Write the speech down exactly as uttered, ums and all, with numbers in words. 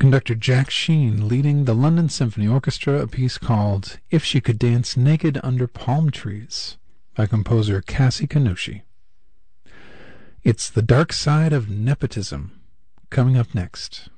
Conductor Jack Sheen leading the London Symphony Orchestra, a piece called If She Could Dance Naked Under Palm Trees by composer Cassie Kanushi. It's The Dark Side of Nepotism coming up next.